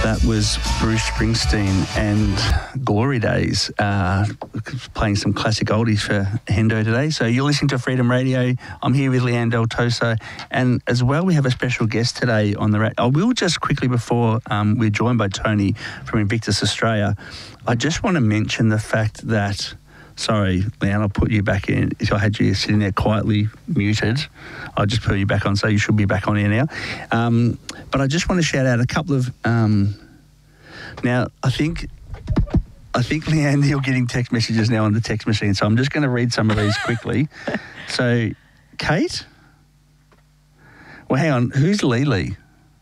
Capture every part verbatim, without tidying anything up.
That was Bruce Springsteen and Glory Days, uh, playing some classic oldies for Hendo today. So you're listening to Freedom Radio. I'm here with Leanne Del Toso, and as well we have a special guest today on the radio. I will just quickly, before um, we're joined by Tony from Invictus Australia, I just want to mention the fact that, sorry, Leanne, I'll put you back in. If I had you sitting there quietly muted, I'll just put you back on, so you should be back on here now. Um, but I just want to shout out a couple of... Um, now, I think... I think, Leanne, you're getting text messages now on the text machine, so I'm just going to read some of these quickly. So, Kate? Well, hang on. Who's Lily?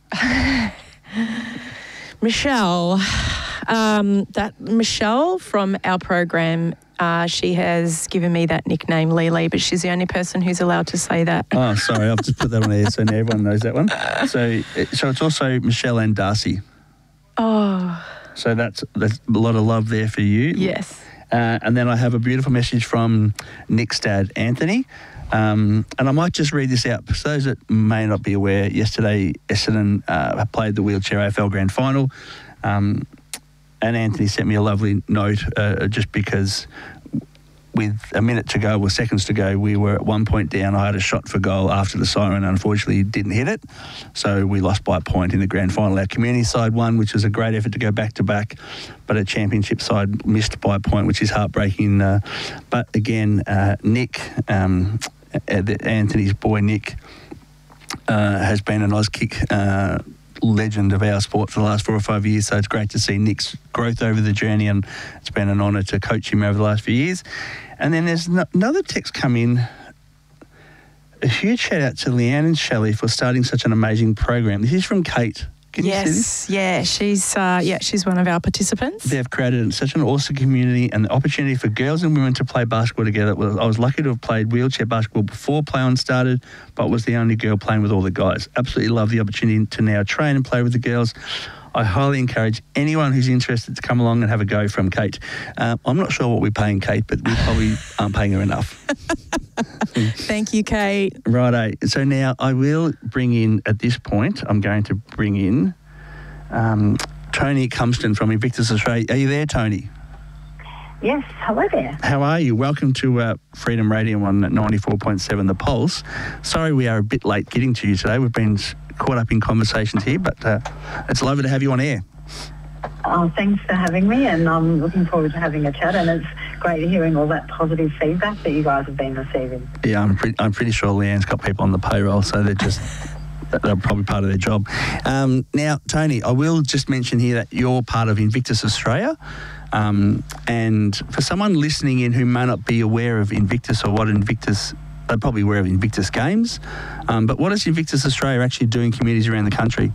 Michelle. Um, that Michelle from our program, uh, she has given me that nickname, Lily, but she's the only person who's allowed to say that. Oh, sorry. I've just put that on there so now everyone knows that one. So, so it's also Michelle and Darcy. Oh. So that's, that's a lot of love there for you. Yes. Uh, and then I have a beautiful message from Nick's dad, Anthony. Um, and I might just read this out. For those that may not be aware, yesterday Essendon uh, played the Wheelchair A F L Grand Final. Um, and Anthony sent me a lovely note uh, just because with a minute to go, or seconds to go, we were at one point down. I had a shot for goal after the siren, unfortunately didn't hit it. So we lost by a point in the grand final. Our community side won, which was a great effort to go back-to-back, but a championship side missed by a point, which is heartbreaking. Uh, but again, uh, Nick, um, Anthony's boy Nick, uh, has been an Auskick uh, legend of our sport for the last four or five years, so it's great to see Nick's growth over the journey, and it's been an honour to coach him over the last few years. And then there's no, another text come in. A huge shout out to Leanne and Shelley for starting such an amazing program. This is from Kate. Can yes, you see this? yeah, she's uh, yeah, she's one of our participants. They've created such an awesome community and the opportunity for girls and women to play basketball together. I was lucky to have played wheelchair basketball before Play On started, but was the only girl playing with all the guys. Absolutely love the opportunity to now train and play with the girls. I highly encourage anyone who's interested to come along and have a go from Kate. Um, I'm not sure what we're paying Kate, but we probably aren't paying her enough. Thank you, Kate. Righto. So now I will bring in, at this point, I'm going to bring in um, Tony Cumston from Invictus Australia. Are you there, Tony? Yes, hello there. How are you? Welcome to uh, Freedom Radio on ninety-four point seven The Pulse. Sorry we are a bit late getting to you today. We've been caught up in conversations here, but uh, it's lovely to have you on air. Oh, thanks for having me, and I'm looking forward to having a chat, and it's great hearing all that positive feedback that you guys have been receiving. Yeah, I'm pretty, I'm pretty sure Leanne's got people on the payroll, so they're just... they're probably part of their job. Um, now, Tony, I will just mention here that you're part of Invictus Australia. Um, and for someone listening in who may not be aware of Invictus or what Invictus, they're probably aware of Invictus Games. Um, but what does Invictus Australia actually do in communities around the country?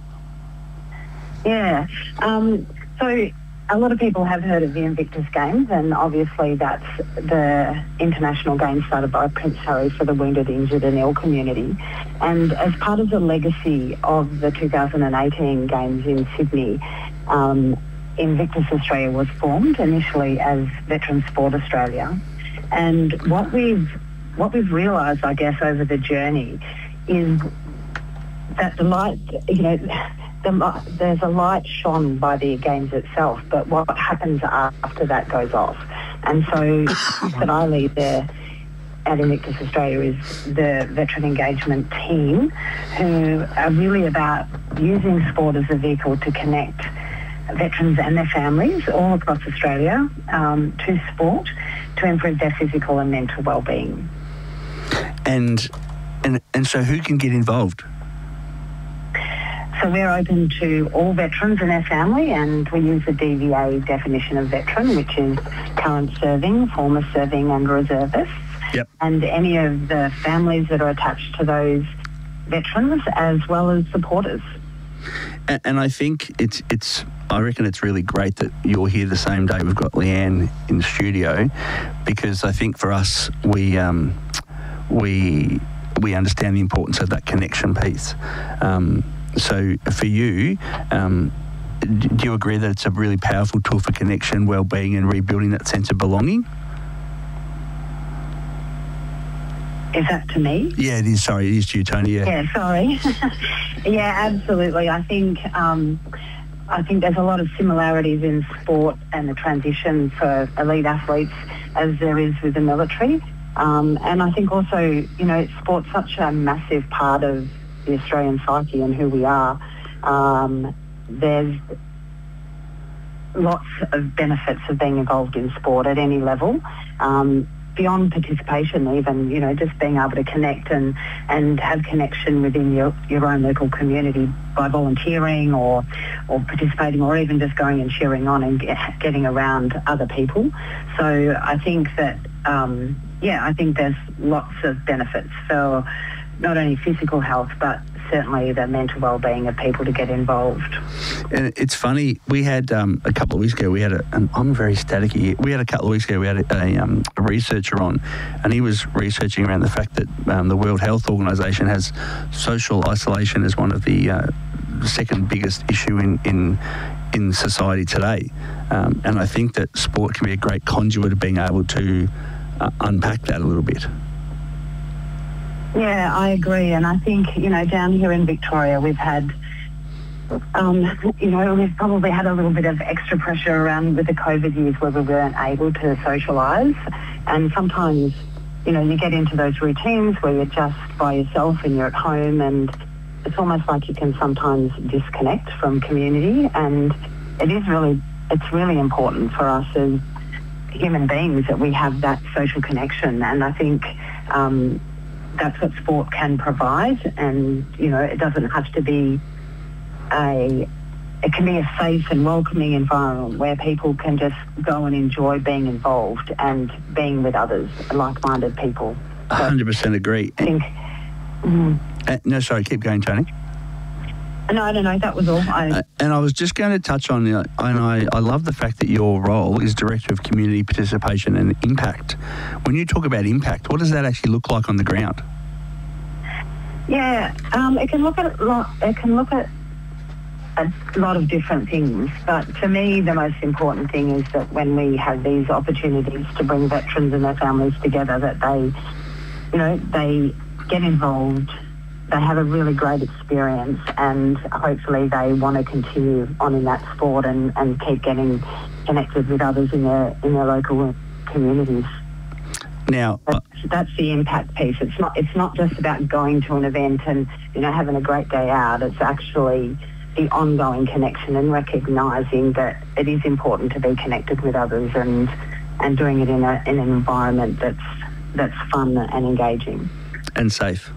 Yeah. Um, so a lot of people have heard of the Invictus Games, and obviously that's the international games started by Prince Harry for the wounded, injured and ill community. And as part of the legacy of the two thousand eighteen Games in Sydney, um, Invictus Australia was formed initially as Veteran Sport Australia. And what we've what we've realised, I guess, over the journey is that the light, you know, the, there's a light shone by the games itself, but what happens after that goes off. And so that I lead there at Invictus Australia is the veteran engagement team, who are really about using sport as a vehicle to connect veterans and their families all across Australia um, to sport to improve their physical and mental well-being. And and and so who can get involved? So we're open to all veterans and their family, and we use the D V A definition of veteran, which is current serving, former serving and reservists. Yep. And any of the families that are attached to those veterans, as well as supporters. And, and I think it's it's I reckon it's really great that you're here the same day we've got Leanne in the studio, because I think for us we um, we we understand the importance of that connection piece. Um, so for you, um, do you agree that it's a really powerful tool for connection, well-being and rebuilding that sense of belonging? Is that to me? Yeah, it is. Sorry, it is to you, Tony. Yeah, yeah sorry. Yeah, absolutely. I think um, I think there's a lot of similarities in sport and the transition for elite athletes as there is with the military. Um, and I think also, you know, sport's such a massive part of the Australian psyche and who we are. Um, there's lots of benefits of being involved in sport at any level, um, beyond participation even, you know, just being able to connect and, and have connection within your, your own local community by volunteering or, or participating or even just going and cheering on and get, getting around other people. So I think that, um, yeah, I think there's lots of benefits for not only physical health but certainly the mental well-being of people to get involved. And it's funny, we had um, a couple of weeks ago, we had a, and I'm very staticky, we had a couple of weeks ago, we had a, a, um, a researcher on, and he was researching around the fact that um, the World Health Organization has social isolation as one of the uh, second biggest issue in, in, in society today. Um, and I think that sport can be a great conduit of being able to uh, unpack that a little bit. Yeah, I agree. And I think, you know, down here in Victoria, we've had, um, you know, we've probably had a little bit of extra pressure around with the COVID years where we weren't able to socialise. And sometimes, you know, you get into those routines where you're just by yourself and you're at home, and it's almost like you can sometimes disconnect from community. And it is really, it's really important for us as human beings that we have that social connection. And I think, um, that's what sport can provide, and you know it doesn't have to be a it can be a safe and welcoming environment where people can just go and enjoy being involved and being with others, like-minded people. So one hundred percent agree. I think, mm, uh, no, sorry, keep going, Tony. No, I don't know, that was all. I, uh, and I was just going to touch on, uh, and I, I love the fact that your role is Director of Community Participation and Impact. When you talk about impact, what does that actually look like on the ground? Yeah, um, it can look at a lot, it can look at a lot of different things, but to me the most important thing is that when we have these opportunities to bring veterans and their families together, that they, you know, they get involved, they have a really great experience, and hopefully they want to continue on in that sport and, and keep getting connected with others in their in their local communities. Now, that's, that's the impact piece. It's not it's not just about going to an event and, you know, having a great day out. It's actually the ongoing connection and recognising that it is important to be connected with others and and doing it in a in an environment that's that's fun and engaging and safe.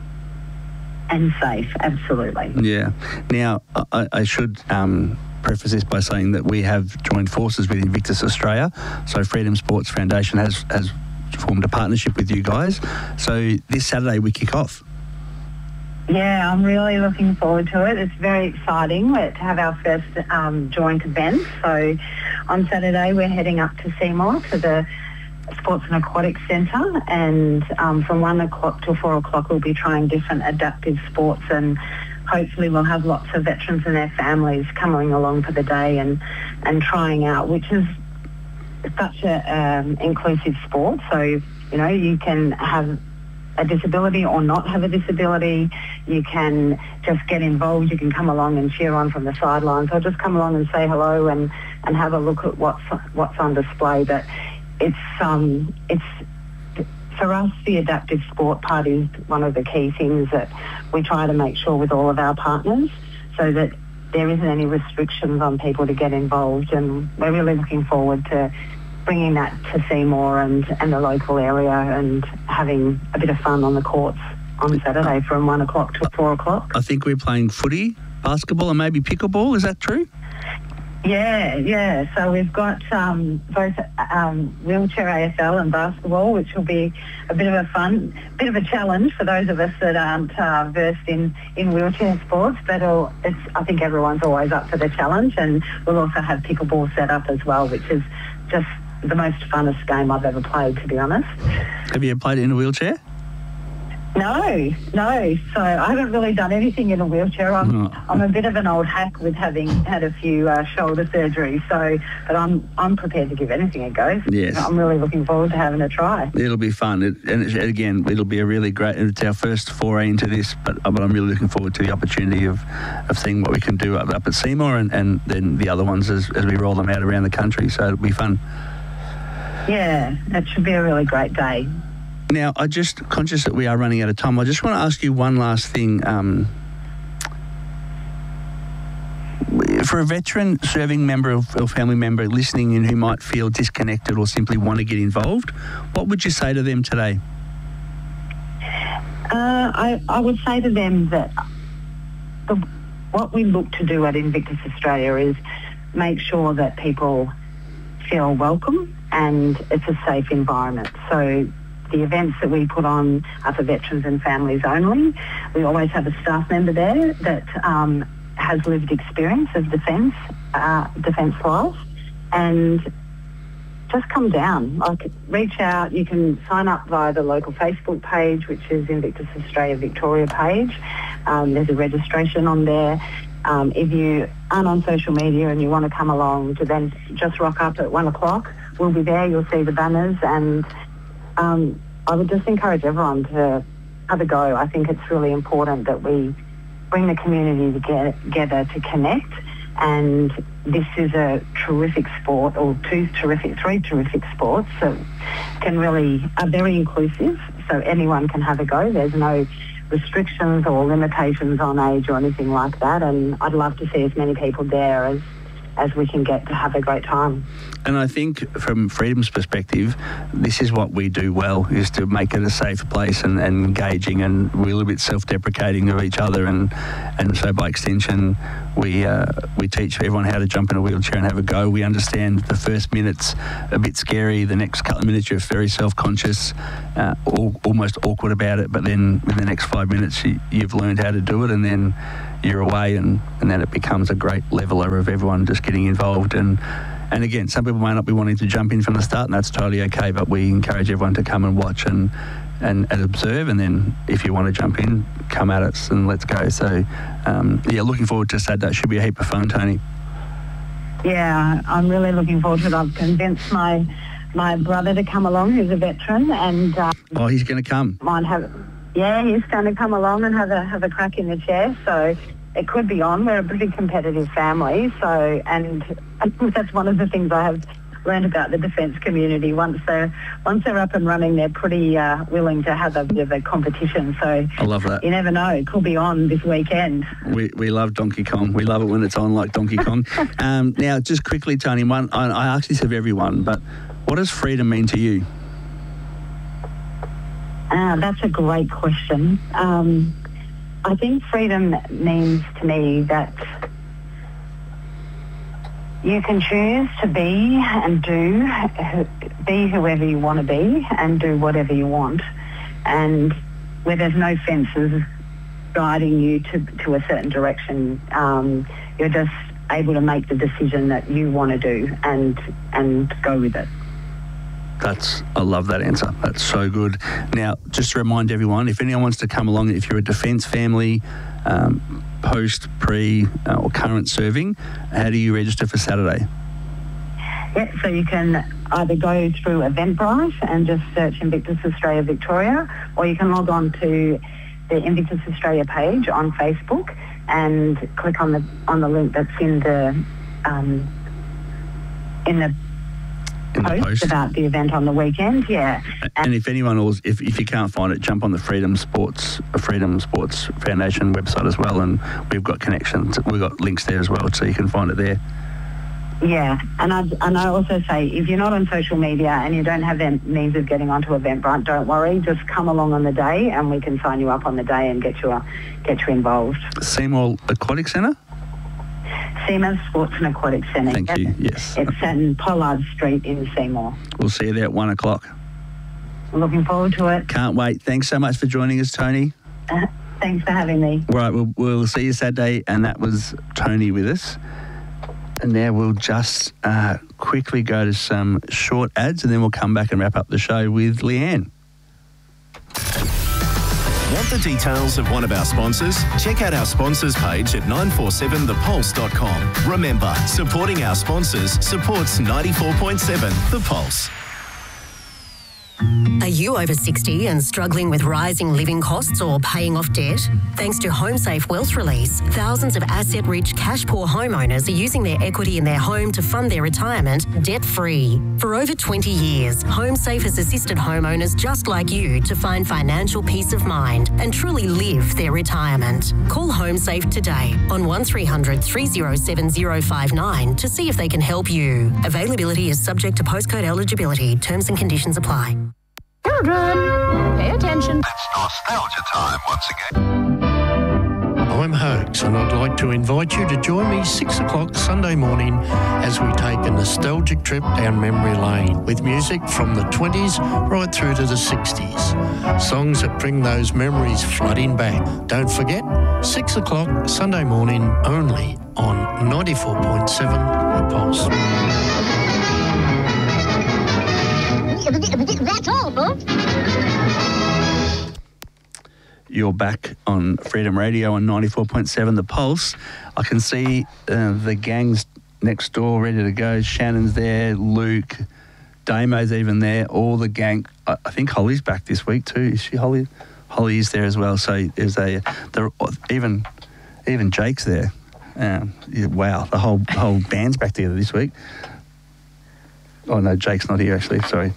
And safe, absolutely. Yeah. Now, I, I should um, preface this by saying that we have joined forces with Invictus Australia. So Freedom Sports Foundation has, has formed a partnership with you guys. So this Saturday we kick off. Yeah, I'm really looking forward to it. It's very exciting to have our first um, joint event. So on Saturday we're heading up to Seymour to the Sports and Aquatics Centre, and um, from one o'clock till four o'clock we'll be trying different adaptive sports, and hopefully we'll have lots of veterans and their families coming along for the day and, and trying out, which is such a um, inclusive sport. So, you know, you can have a disability or not have a disability. You can just get involved. You can come along and cheer on from the sidelines, or just come along and say hello and, and have a look at what's what's on display. But it's um it's for us, the adaptive sport part is one of the key things that we try to make sure with all of our partners, so that there isn't any restrictions on people to get involved. And we're really looking forward to bringing that to Seymour and, and the local area and having a bit of fun on the courts on Saturday from one o'clock to four o'clock. I think we're playing footy, basketball and maybe pickleball. Is that true? Yeah, yeah. So we've got um, both um, wheelchair A F L and basketball, which will be a bit of a fun, bit of a challenge for those of us that aren't uh, versed in, in wheelchair sports. But it'll, it's, I think everyone's always up for the challenge. And we'll also have pickleball set up as well, which is just the most funnest game I've ever played, to be honest. Have you ever played it in a wheelchair? No, no. So I haven't really done anything in a wheelchair. I'm, Oh. I'm a bit of an old hack with having had a few uh, shoulder surgeries. So, but I'm I'm prepared to give anything a go. Yes. I'm really looking forward to having a try. It'll be fun. It, and it, again, it'll be a really great, it's our first foray into this, but, but I'm really looking forward to the opportunity of, of seeing what we can do up, up at Seymour and, and then the other ones as, as we roll them out around the country. So it'll be fun. Yeah, that should be a really great day. Now, I just conscious that we are running out of time. I just want to ask you one last thing. Um, for a veteran serving member of, or family member listening in who might feel disconnected or simply want to get involved, what would you say to them today? Uh, I, I would say to them that the, what we look to do at Invictus Australia is make sure that people feel welcome and it's a safe environment. So the events that we put on are for veterans and families only. We always have a staff member there that um, has lived experience of defence, uh, defence life, and just come down. Like, reach out. You can sign up via the local Facebook page, which is Invictus Australia Victoria page. Um, there's a registration on there. Um, if you aren't on social media and you want to come along, to then just rock up at one o'clock. We'll be there. You'll see the banners, and um, I would just encourage everyone to have a go. I think it's really important that we bring the community together to connect, and this is a terrific sport, or two terrific, three terrific sports that can really, are very inclusive, so anyone can have a go. There's no restrictions or limitations on age or anything like that, and I'd love to see as many people there as as we can get to have a great time. And I think from Freedom's perspective, this is what we do well, is to make it a safe place and, and engaging, and we're a little bit self-deprecating of each other, and and so by extension we uh, we teach everyone how to jump in a wheelchair and have a go. We understand the first minute's a bit scary, the next couple of minutes you're very self-conscious, uh, al- almost awkward about it, but then in the next five minutes you, you've learned how to do it, and then you're away, and, and then it becomes a great leveler of everyone just getting involved. And and again, some people may not be wanting to jump in from the start, and that's totally okay, but we encourage everyone to come and watch and, and, and observe, and then if you want to jump in, come at us and let's go. So, um, yeah, looking forward to Saturday. Should be a heap of fun, Tony. Yeah, I'm really looking forward to it. I've convinced my my brother to come along, who's a veteran, and uh, Oh, he's going to come. might have, yeah, he's going to come along and have a have a crack in the chair. So it could be on. We're a pretty competitive family, so and I think that's one of the things I have learned about the defence community. Once they're once they're up and running, they're pretty uh, willing to have a bit of a competition. So I love that. you never know; it could be on this weekend. We we love Donkey Kong. We love it when it's on like Donkey Kong. um, now, just quickly, Tony, one I, I ask this of everyone, but what does freedom mean to you? Ah, that's a great question. Um, I think freedom means to me that you can choose to be and do, be whoever you want to be and do whatever you want, and where there's no fences guiding you to, to a certain direction. Um, you're just able to make the decision that you want to do and and go with it. That's, I love that answer. That's so good. Now, just to remind everyone, if anyone wants to come along, if you're a defence family, um, post, pre, uh, or current serving, how do you register for Saturday? Yeah, so you can either go through Eventbrite and just search Invictus Australia Victoria, or you can log on to the Invictus Australia page on Facebook and click on the on the link that's in the um, in the In the post, post? about the event on the weekend. Yeah, And if anyone, else, if, if you can't find it, jump on the Freedom Sports Freedom Sports Foundation website as well, and we've got connections. We've got links there as well, so you can find it there. yeah, and I and I also say if you're not on social media and you don't have the means of getting onto Eventbrite, don't worry. Just come along on the day, and we can sign you up on the day and get you uh, get you involved. Seymour Aquatic Centre? Seymour Sports and Aquatic Centre. Thank you, yes. It's in Pollard Street in Seymour. We'll see you there at one o'clock. I'm looking forward to it. Can't wait. Thanks so much for joining us, Tony. Uh, thanks for having me. Right, we'll, we'll see you Saturday, and that was Tony with us. And now we'll just uh, quickly go to some short ads, and then we'll come back and wrap up the show with Leanne. Want the details of one of our sponsors? Check out our sponsors page at nine four seven the pulse dot com. Remember, supporting our sponsors supports ninety-four point seven The Pulse. Are you over sixty and struggling with rising living costs or paying off debt? Thanks to HomeSafe Wealth Release, thousands of asset-rich, cash-poor homeowners are using their equity in their home to fund their retirement debt-free. For over twenty years, HomeSafe has assisted homeowners just like you to find financial peace of mind and truly live their retirement. Call HomeSafe today on one three hundred three oh seven oh five nine to see if they can help you. Availability is subject to postcode eligibility. Terms and conditions apply. Children, pay attention. It's nostalgia time once again. I'm Hoax, and I'd like to invite you to join me six o'clock Sunday morning as we take a nostalgic trip down memory lane with music from the twenties right through to the sixties. Songs that bring those memories flooding back. Don't forget, six o'clock Sunday morning only on ninety-four point seven The Pulse. That's all, folks. You're back on Freedom Radio on ninety-four point seven The Pulse. I can see uh, the gang's next door ready to go. Shannon's there, Luke, Damo's even there, all the gang. I, I think Holly's back this week too. Is she Holly? Holly is there as well. So there's a, there, even even Jake's there. Um, yeah, wow, the whole whole band's back together this week. Oh no, Jake's not here actually, sorry.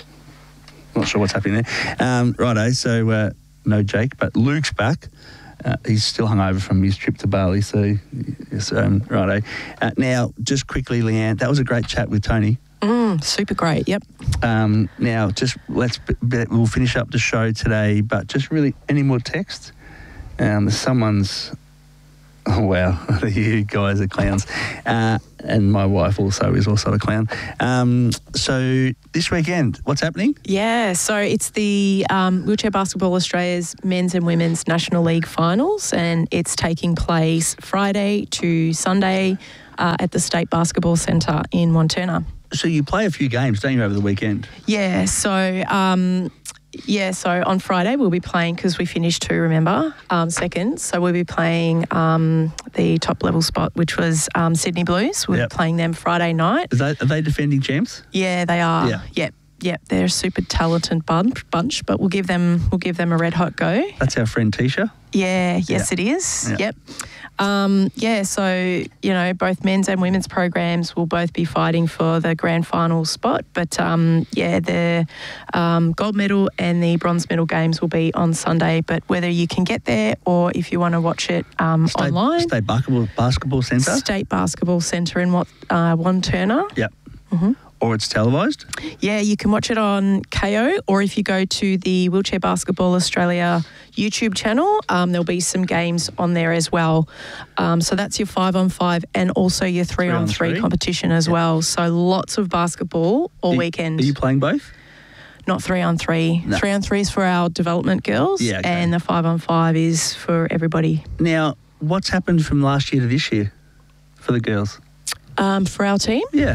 Not sure what's happening there. Um, righto, so uh, no Jake, but Luke's back. Uh, he's still hungover from his trip to Bali, so yes, um, righto. Uh, now, just quickly, Leanne, that was a great chat with Tony. Mm, super great, yep. Um, now, just let's, b- b- we'll finish up the show today, but just really, any more text? Um, someone's, oh wow, you guys are clowns. Uh, and my wife also is also a clown. Um, so this weekend, what's happening? Yeah, so it's the um, Wheelchair Basketball Australia's Men's and Women's National League Finals, and it's taking place Friday to Sunday uh, at the State Basketball Centre in Wantirna. So you play a few games, don't you, over the weekend? Yeah, so... Um, Yeah, so on Friday we'll be playing, because we finished two, remember, um, second. So we'll be playing um, the top level spot, which was um, Sydney Blues. We're Yep. playing them Friday night. Is they, are they defending champs? Yeah, they are. Yeah. Yep, yep. They're a super talented bunch, bunch, but we'll give them we'll give them a red hot go. That's our friend Tisha. Yeah, yes, Yeah. it is. Yeah. Yep. Um, yeah, so, you know, both men's and women's programs will both be fighting for the grand final spot. But, um, yeah, the um, gold medal and the bronze medal games will be on Sunday. But whether you can get there or if you want to watch it um, State, online. State Basketball, basketball Centre? State Basketball Centre in what, uh, Wantirna. Yep. Mm-hmm. Or it's televised? Yeah, you can watch it on K O, or if you go to the Wheelchair Basketball Australia YouTube channel, um, there'll be some games on there as well. Um, so that's your five on five and also your three, Three on on three, three. competition as Yeah. well. So lots of basketball all Are- weekend. Are you playing both? Not three on three. No. Three on three is for our development girls, Yeah, okay. and the five on five is for everybody. Now, what's happened from last year to this year for the girls? Um, for our team, Yeah.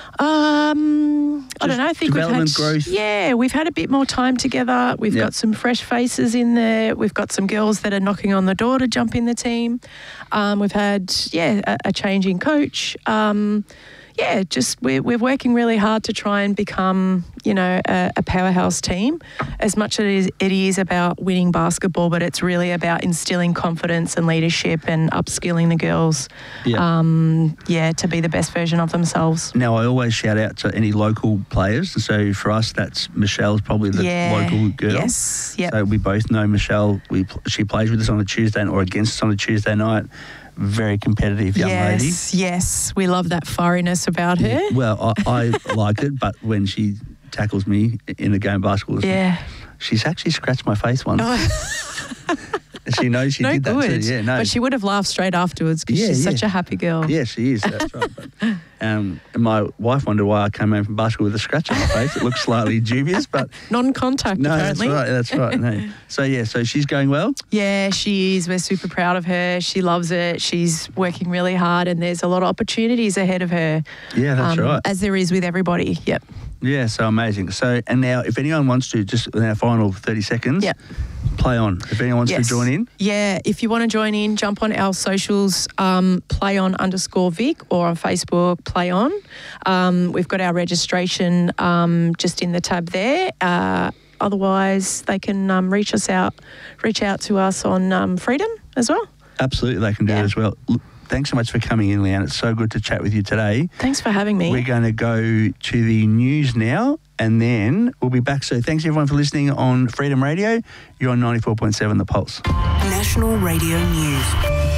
Um, I don't know. I think we've had development, growth? Yeah, we've had a bit more time together. We've Yep. got some fresh faces in there. We've got some girls that are knocking on the door to jump in the team. Um, we've had yeah a, a change in coach. Um, yeah, just we're we're working really hard to try and become you know a, a powerhouse team. As much as it is, it is about winning basketball, but it's really about instilling confidence and leadership and upskilling the girls. Yeah. Um, yeah, to be the best version of themselves. Now, I always shout out to any local players. So for us, that's Michelle's probably the Yeah. local girl. Yes. Yep. So we both know Michelle. We pl- She plays with us on a Tuesday or against us on a Tuesday night. Very competitive young yes, lady. yes. We love that furriness about her. Well, I, I like it, but when she tackles me in a game of basketball, Yeah. she's actually scratched my face once. Oh, She knows she no did that good. too. Yeah, no. But she would have laughed straight afterwards because Yeah, she's yeah. such a happy girl. Yeah, she is. That's right. But, um, and my wife wondered why I came home from basketball with a scratch on my face. It looks slightly dubious, but Non-contact, no, apparently. that's right. That's right. No. So yeah, so she's going well. Yeah, she is. We're super proud of her. She loves it. She's working really hard, and there's a lot of opportunities ahead of her. Yeah, that's um, right. As there is with everybody. Yep. Yeah, so amazing. So and now, if anyone wants to, just in our final thirty seconds, Yep. Play On. If anyone wants Yes. to join in. Yeah, if you want to join in, jump on our socials, um, play on underscore Vic, or on Facebook, play on. Um, we've got our registration um, just in the tab there. Uh, otherwise, they can um, reach us out, reach out to us on um, Freedom as well. Absolutely, they can do Yeah. it as well. Look, thanks so much for coming in, Leanne. It's so good to chat with you today. Thanks for having me. We're going to go to the news now, and then we'll be back. So thanks everyone for listening on Freedom Radio. You're on ninety-four point seven The Pulse. National Radio News.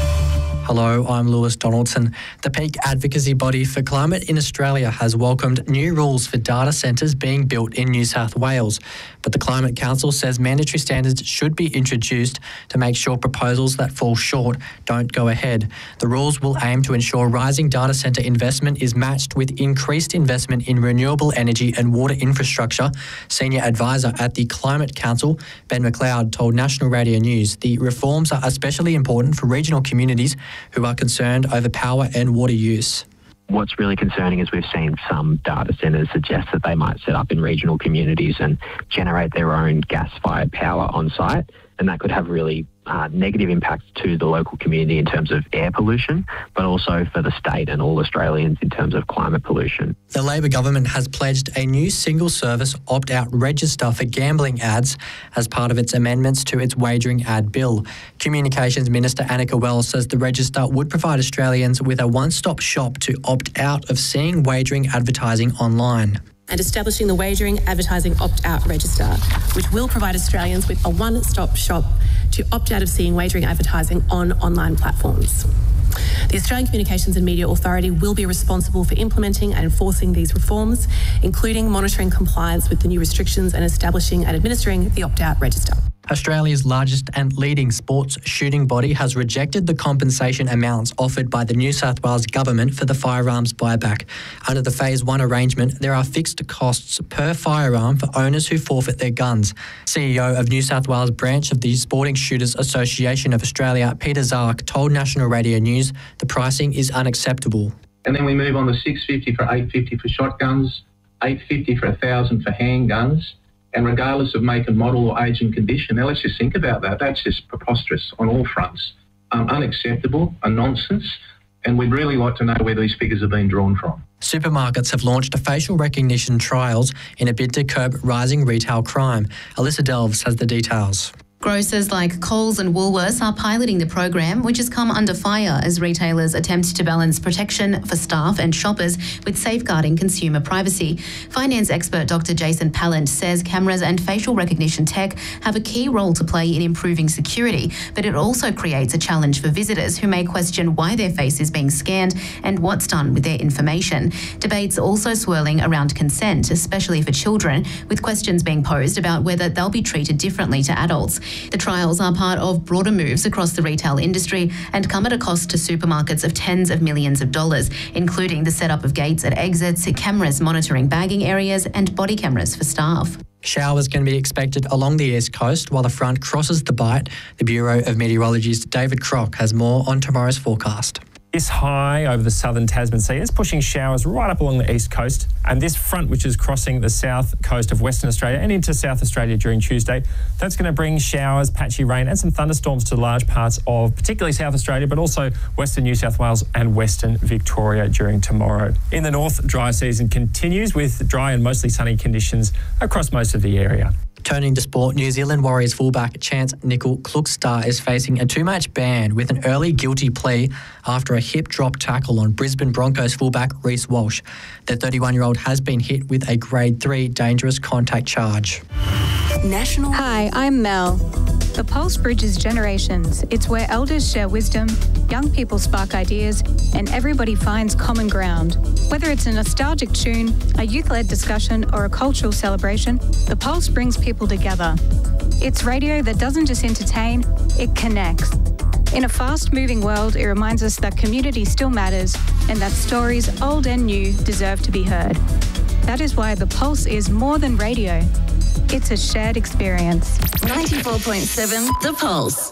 Hello, I'm Lewis Donaldson. The peak advocacy body for climate in Australia has welcomed new rules for data centres being built in New South Wales. But the Climate Council says mandatory standards should be introduced to make sure proposals that fall short don't go ahead. The rules will aim to ensure rising data centre investment is matched with increased investment in renewable energy and water infrastructure. Senior advisor at the Climate Council, Ben McLeod, told National Radio News the reforms are especially important for regional communities who are concerned over power and water use. What's really concerning is we've seen some data centres suggest that they might set up in regional communities and generate their own gas-fired power on site, and that could have really uh, negative impacts to the local community in terms of air pollution, but also for the state and all Australians in terms of climate pollution. The Labor government has pledged a new single-service opt-out register for gambling ads as part of its amendments to its wagering ad bill. Communications Minister Annika Wells says the register would provide Australians with a one-stop shop to opt out of seeing wagering advertising online. And establishing the Wagering Advertising Opt-Out Register, which will provide Australians with a one-stop shop to opt out of seeing wagering advertising on online platforms. The Australian Communications and Media Authority will be responsible for implementing and enforcing these reforms, including monitoring compliance with the new restrictions and establishing and administering the opt-out register. Australia's largest and leading sports shooting body has rejected the compensation amounts offered by the New South Wales government for the firearms buyback. Under the Phase one arrangement, there are fixed costs per firearm for owners who forfeit their guns. C E O of New South Wales branch of the Sporting Shooters Association of Australia, Peter Zark, told National Radio News the pricing is unacceptable. And then we move on to six hundred fifty dollars for eight hundred fifty dollars for shotguns, eight hundred fifty dollars for one thousand dollars for handguns, and regardless of make and model or age and condition. Now let's just think about that. That's just preposterous on all fronts. Um, unacceptable, a nonsense, and we'd really like to know where these figures have been drawn from. Supermarkets have launched facial recognition trials in a bid to curb rising retail crime. Alyssa Delves has the details. Grocers like Coles and Woolworths are piloting the program, which has come under fire as retailers attempt to balance protection for staff and shoppers with safeguarding consumer privacy. Finance expert Doctor Jason Pallant says cameras and facial recognition tech have a key role to play in improving security, but it also creates a challenge for visitors who may question why their face is being scanned and what's done with their information. Debates also swirling around consent, especially for children, with questions being posed about whether they'll be treated differently to adults. The trials are part of broader moves across the retail industry and come at a cost to supermarkets of tens of millions of dollars, including the setup of gates at exits, cameras monitoring bagging areas and body cameras for staff. Showers can be expected along the east coast while the front crosses the Bight. The Bureau of Meteorology's David Crock has more on tomorrow's forecast. This high over the southern Tasman Sea is pushing showers right up along the east coast, and this front, which is crossing the south coast of Western Australia and into South Australia during Tuesday, that's going to bring showers, patchy rain and some thunderstorms to large parts of particularly South Australia, but also Western New South Wales and Western Victoria during tomorrow. In the north, dry season continues with dry and mostly sunny conditions across most of the area. Turning to sport, New Zealand Warriors fullback Chance Nicol-Klokstad is facing a two-match ban with an early guilty plea after a hip drop tackle on Brisbane Broncos fullback Reece Walsh. The thirty-one-year-old has been hit with a grade three dangerous contact charge. National. Hi, I'm Mel. The Pulse bridges generations. It's where elders share wisdom, young people spark ideas, and everybody finds common ground. Whether it's a nostalgic tune, a youth-led discussion, or a cultural celebration, the Pulse brings people together. It's radio that doesn't just entertain, it connects. In a fast-moving world, it reminds us that community still matters and that stories, old and new, deserve to be heard. That is why the Pulse is more than radio. It's a shared experience. ninety-four point seven The Pulse.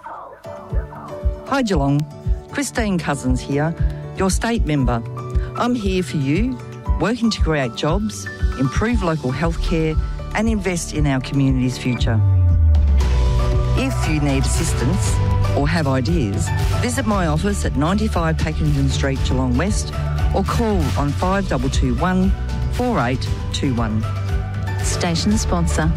Hi Geelong, Christine Cousins here, your state member. I'm here for you, working to create jobs, improve local healthcare and invest in our community's future. If you need assistance or have ideas, visit my office at ninety-five Packington Street, Geelong West, or call on five two two one, four eight two one. Station sponsor.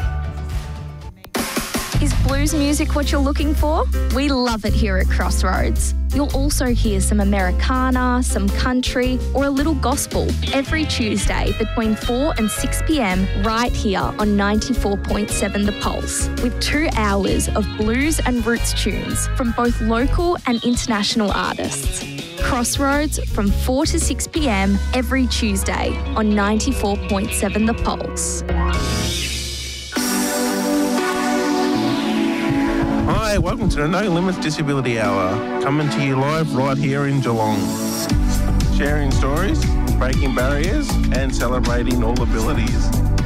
Is blues music what you're looking for? We love it here at Crossroads. You'll also hear some Americana, some country, or a little gospel every Tuesday between four and six p.m. right here on ninety-four point seven The Pulse, with two hours of blues and roots tunes from both local and international artists. Crossroads from four to six p.m. every Tuesday on ninety-four point seven The Pulse. Hi, welcome to the No Limits Disability Hour, coming to you live right here in Geelong. Sharing stories, breaking barriers and celebrating all abilities.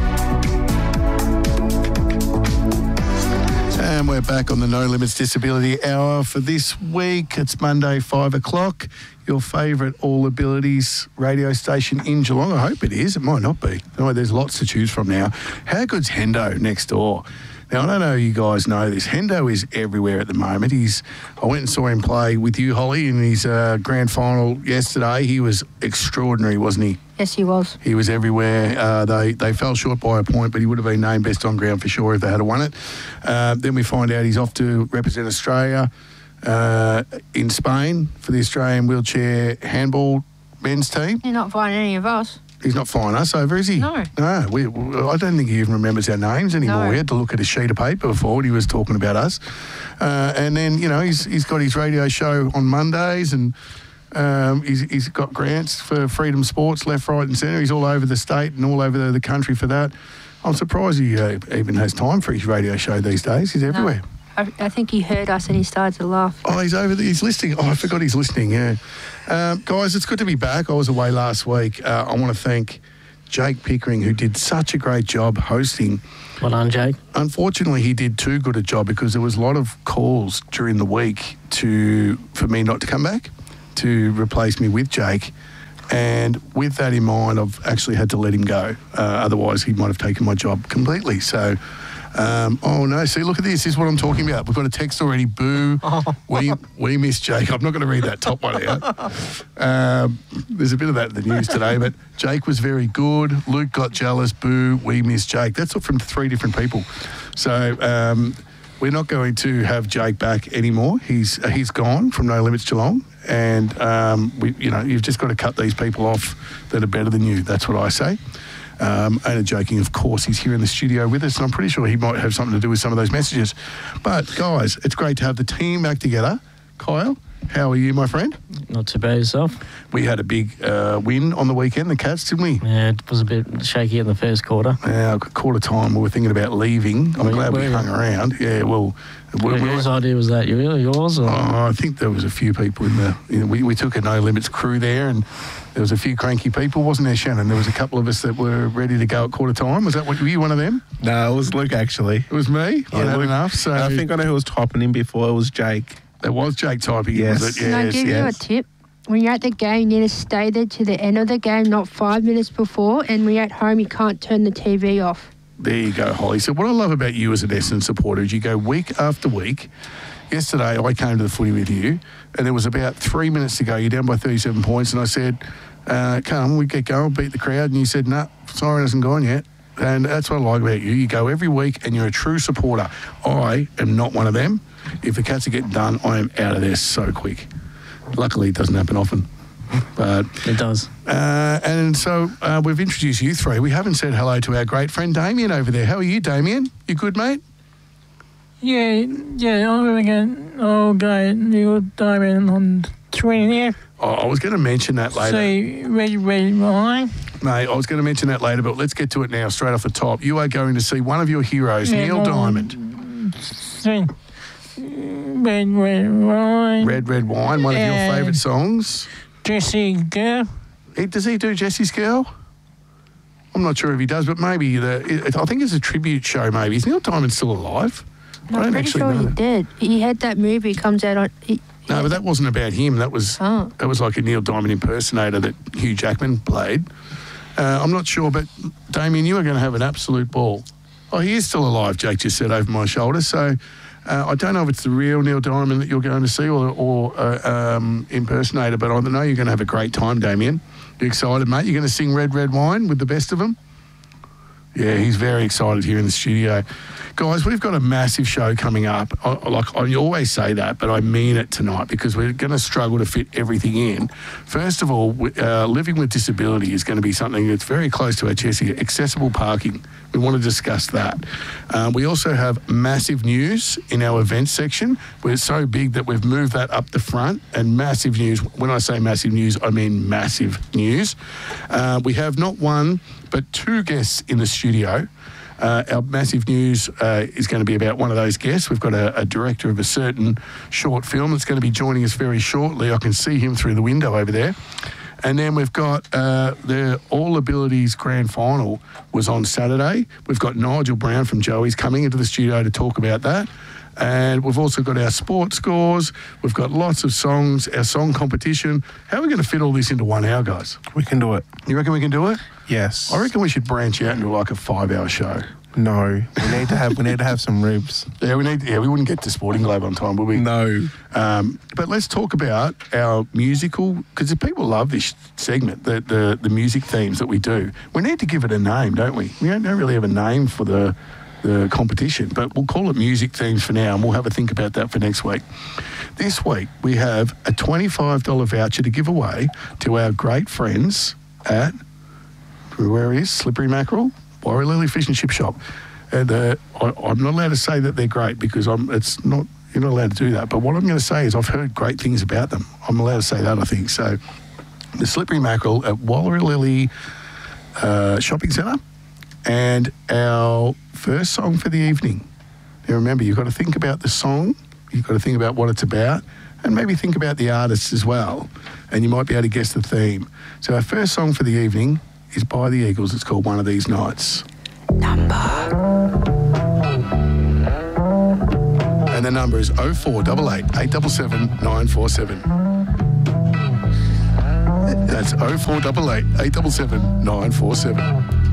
And we're back on the No Limits Disability Hour for this week. It's Monday, five o'clock. Your favourite All Abilities radio station in Geelong. I hope it is. It might not be. Anyway, there's lots to choose from now. How good's Hendo next door? Now, I don't know if you guys know this. Hendo is everywhere at the moment. He's. I went and saw him play with you, Holly, in his uh, grand final yesterday. He was extraordinary, wasn't he? Yes, he was. He was everywhere. Uh, they they fell short by a point, but he would have been named best on ground for sure if they had won it. Uh, then we find out he's off to represent Australia uh, in Spain for the Australian wheelchair handball men's team. You're not finding any of us. He's not flying us over, is he? No. No, we, I don't think he even remembers our names anymore. No. We had to look at a sheet of paper before when he was talking about us. Uh, and then, you know, he's he's got his radio show on Mondays, and um, he's, he's got grants for Freedom Sports, left, right and centre. He's all over the state and all over the, the country for that. I'm surprised he uh, even has time for his radio show these days. He's everywhere. No. I, I think he heard us and he started to laugh. Oh, he's over there. He's listening. Oh, I forgot he's listening, yeah. Um, guys, it's good to be back. I was away last week. Uh, I want to thank Jake Pickering, who did such a great job hosting. Well done, Jake. Unfortunately, he did too good a job because there was a lot of calls during the week to for me not to come back, to replace me with Jake. And with that in mind, I've actually had to let him go. Uh, otherwise, he might have taken my job completely. So... Um, oh no! See, look at this. This is what I'm talking about. We've got a text already. Boo! we we miss Jake. I'm not going to read that top one out. Um, there's a bit of that in the news today, but Jake was very good. Luke got jealous. Boo! We miss Jake. That's from three different people. So um, we're not going to have Jake back anymore. He's uh, he's gone from No Limits Geelong, and um, we you know you've just got to cut these people off that are better than you. That's what I say. Um, and joking, of course, he's here in the studio with us, and I'm pretty sure he might have something to do with some of those messages. But, guys, it's great to have the team back together. Kyle, how are you, my friend? Not too bad yourself. We had a big uh, win on the weekend, the Cats, didn't we? Yeah, it was a bit shaky in the first quarter. Yeah, quarter time, we were thinking about leaving. I'm Were- glad we were you? hung around. Yeah, well... we- we- Whose idea was that? You- Yours? Or? Oh, I think there was a few people in the... You know, we, we took a No Limits crew there, and there was a few cranky people, wasn't there, Shannon? There was a couple of us that were ready to go at quarter time. Was that what, were you one of them? No, it was Luke, actually. It was me? I Yeah, had Luke. enough, so... I think I know who was typing in before. It was Jake. It was Jake typing in, Yes. was it? Can I Yes, give yes. you a tip? When you're at the game, you need to stay there to the end of the game, not five minutes before. And when you're at home, you can't turn the T V off. There you go, Holly. So what I love about you as an Essendon supporter is you go week after week. Yesterday, I came to the footy with you, and there was about three minutes to go. You're down by thirty-seven points, and I said, uh, come, we get going, beat the crowd. And you said, no, nah, siren hasn't gone yet. And that's what I like about you. You go every week, and you're a true supporter. I am not one of them. If the Cats are getting done, I am out of there so quick. Luckily, it doesn't happen often. But it does. Uh, and so uh, we've introduced you three. We haven't said hello to our great friend Damien over there. How are you, Damien? You good, mate? Yeah, yeah, I'm going to get, I'll go Neil Diamond on twenty there. Oh, I was going to mention that later. See, red, red wine. Mate, I was going to mention that later, but let's get to it now, straight off the top. You are going to see one of your heroes, Yeah, Neil no, Diamond. See, red, red wine. Red, Red Wine, one of your And favourite songs. Jesse's Girl. He, does he do Jesse's Girl? I'm not sure if he does, but maybe the. It, I think it's a tribute show. Maybe is Neil Diamond still alive? I I'm don't pretty actually sure know he that. did. He had that movie comes out on. He, No, but that wasn't about him. That was Oh. that was like a Neil Diamond impersonator that Hugh Jackman played. Uh, I'm not sure, but Damien, you are going to have an absolute ball. Oh, he is still alive, Jake just said over my shoulder. So Uh, I don't know if it's the real Neil Diamond that you're going to see or, or uh, um, impersonator, but I know you're going to have a great time, Damien. You excited, mate? You're going to sing Red, Red Wine with the best of them? Yeah, he's very excited here in the studio. Guys, we've got a massive show coming up. I, like I always say that, but I mean it tonight because we're going to struggle to fit everything in. First of all, uh, living with disability is going to be something that's very close to our chest here. Accessible parking. We want to discuss that. Um, we also have massive news in our events section. We're so big that we've moved that up the front, and massive news. When I say massive news, I mean massive news. Uh, we have not one, but two guests in the studio. Uh, our massive news uh, is going to be about one of those guests. We've got a, a director of a certain short film that's going to be joining us very shortly. I can see him through the window over there. And then we've got uh, the All Abilities Grand Final was on Saturday. We've got Nigel Brown from Joey's coming into the studio to talk about that. And we've also got our sports scores. We've got lots of songs, our song competition. How are we going to fit all this into one hour, guys? We can do it. You reckon we can do it? Yes. I reckon we should branch out into like a five-hour show. No, we need to have we need to have some ribs. Yeah, we need. Yeah, we wouldn't get to Sporting Globe on time, would we? No. Um, but let's talk about our musical, because people love this segment, the, the the music themes that we do. We need to give it a name, don't we? We don't, don't really have a name for the the competition, but we'll call it music themes for now, and we'll have a think about that for next week. This week we have a twenty-five dollars voucher to give away to our great friends at, where is Slippery Mackerel? Warrior Lily Fish and Chip Shop. And uh, I, I'm not allowed to say that they're great because I'm. It's not. You're not allowed to do that. But what I'm going to say is I've heard great things about them. I'm allowed to say that, I think. So the Slippery Mackerel at Warrior Lily uh, Shopping Centre, and our first song for the evening. Now remember, you've got to think about the song. You've got to think about what it's about, and maybe think about the artists as well. And you might be able to guess the theme. So our first song for the evening is by the Eagles. It's called One of These Nights. Number. And the number is oh four eight eight, eight seven seven, nine four seven. That's oh four eight eight, eight seven seven, nine four seven.